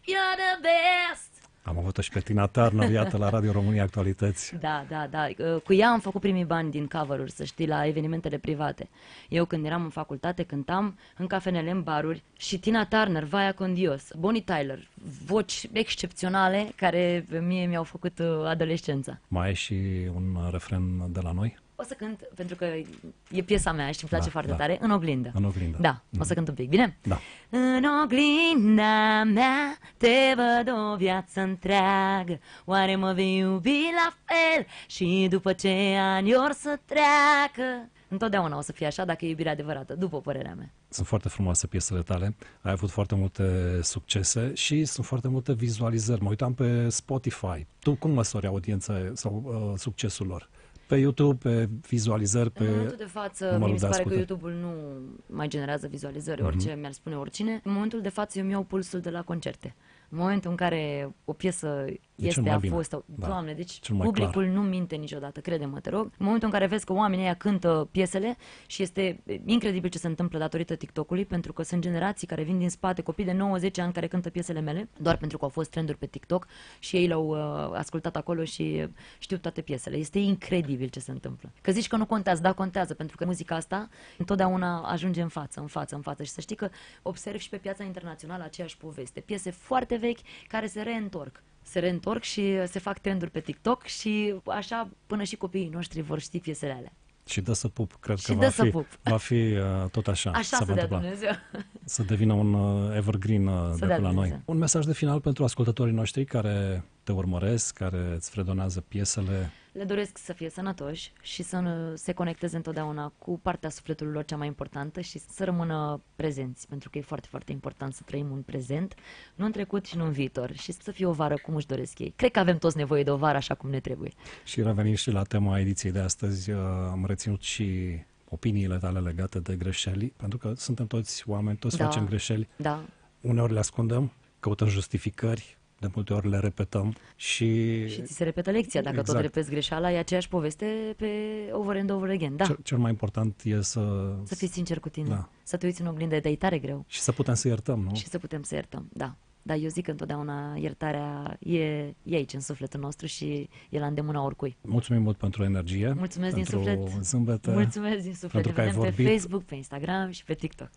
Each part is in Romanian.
you're the best. Am avut-o și pe Tina Turner, iată, la Radio România Actualități. Da. Cu ea am făcut primii bani din cover-uri, să știi, la evenimentele private. Eu când eram în facultate cântam în cafenele, în baruri și Tina Turner, Vaya con Dios, Bonnie Tyler, voci excepționale care mie mi-au făcut adolescența. Mai ai și un refren de la noi? O să cânt, pentru că e piesa mea și îmi place foarte tare, În oglindă. În oglindă. Da, o să cânt un pic, bine? Da. În oglinda mea te văd o viață întreagă, oare mă vei iubi la fel și după ce ani or să treacă? Întotdeauna o să fie așa dacă e iubirea adevărată, după părerea mea. Sunt foarte frumoase piesele tale, ai avut foarte multe succese și sunt foarte multe vizualizări. Mă uitam pe Spotify. Tu cum măsori audiența sau succesul lor? Pe YouTube, pe vizualizări, pe... În momentul de față, mi se pare că YouTube-ul nu mai generează vizualizări, orice mi-ar spune oricine. În momentul de față, eu mi iau pulsul de la concerte. În momentul în care o piesă a fost... Doamne, deci publicul clar. Nu minte niciodată, crede-mă, te rog. În momentul în care vezi că oamenii ăia cântă piesele și este incredibil ce se întâmplă datorită TikTok-ului, pentru că sunt generații care vin din spate, copii de 9-10 ani care cântă piesele mele, doar pentru că au fost trenduri pe TikTok și ei le-au ascultat acolo și știu toate piesele. Este incredibil ce se întâmplă. Că zici că nu contează, da, contează, pentru că muzica asta întotdeauna ajunge în față și să știi că observi și pe piața internațională aceeași poveste. Piese foarte vechi care se reîntorc și se fac trenduri pe TikTok și așa până și copiii noștri vor ști piesele alea. Și dă să pup, cred și că va fi tot așa. Așa să dea Dumnezeu. Să devină un evergreen de pe la noi. Un mesaj de final pentru ascultătorii noștri care te urmăresc, care îți fredonează piesele. Le doresc să fie sănătoși și să se conecteze întotdeauna cu partea sufletului lor cea mai importantă și să rămână prezenți, pentru că e foarte, foarte important să trăim un prezent, nu în trecut și nu în viitor, și să fie o vară cum își doresc ei. Cred că avem toți nevoie de o vară așa cum ne trebuie. Și revenim și la tema ediției de astăzi, am reținut și opiniile tale legate de greșeli, pentru că suntem toți oameni, toți facem greșeli. Da. Uneori le ascundem, căutăm justificări, de multe ori le repetăm și ți se repetă lecția. Dacă tot repeți greșeala, e aceeași poveste pe over and over again. Da. Cel mai important e să fii sincer cu tine, să te uiți în oglindă, de-i tare greu. Și să putem să iertăm, nu? Și să putem să iertăm, da. Dar eu zic că întotdeauna iertarea e aici, în sufletul nostru și e la îndemâna oricui. Mulțumim mult pentru energie. Mulțumesc din suflet. Zâmbete, mulțumesc din suflet. Pentru că ai vorbit. Pe Facebook, pe Instagram și pe TikTok.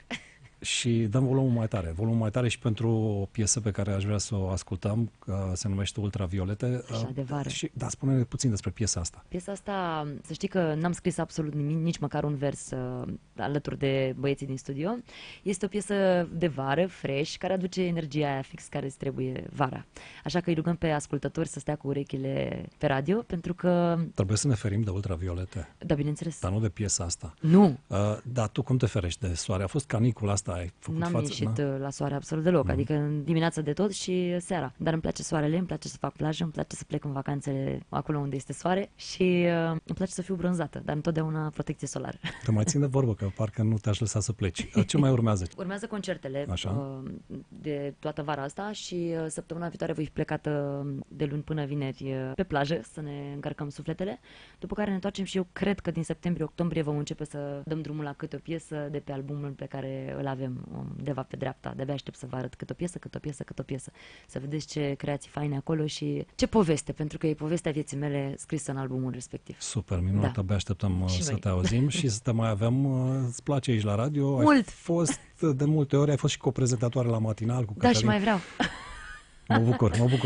Și dăm volumul mai tare și pentru o piesă pe care aș vrea să o ascultăm, se numește Ultraviolete. Așa, de vară. Spune-ne puțin despre piesa asta. Piesa asta, să știi că n-am scris absolut nimic, nici măcar un vers alături de băieții din studio. Este o piesă de vară, fresh, care aduce energia aia fix care îți trebuie vara. Așa că îi rugăm pe ascultători să stea cu urechile pe radio, pentru că... Trebuie să ne ferim de Ultraviolete. Da, bineînțeles. Dar nu de piesa asta. Nu. Dar tu cum te ferești de soare? A fost canicula asta, ai făcut N-am față? ieșit la soare absolut deloc, adică dimineața de tot și seara. Dar îmi place soarele, îmi place să fac plajă, îmi place să plec în vacanțe acolo unde este soare și îmi place să fiu bronzată, dar întotdeauna protecție solară. Te mai țin de vorbă, că parcă nu te-aș lăsa să pleci. Ce mai urmează? Urmează concertele de toată vara asta și săptămâna viitoare voi fi plecată de luni până vineri pe plajă să ne încărcăm sufletele, după care ne întoarcem și eu cred că din septembrie-octombrie vom începe să dăm drumul la câte o piesă de pe albumul pe care îl avem undeva pe dreapta. De-abia aștept să vă arăt câte o piesă. Să vedeți ce creații faine acolo și ce poveste, pentru că e povestea vieții mele scrisă în albumul respectiv. Super, minunat, abia așteptăm să te auzim și să te mai avem. Îți place aici la radio? Mult! Ai fost de multe ori, ai fost și coprezentatoare la matinal cu Cătălin. Da, și mai vreau. Mă bucur.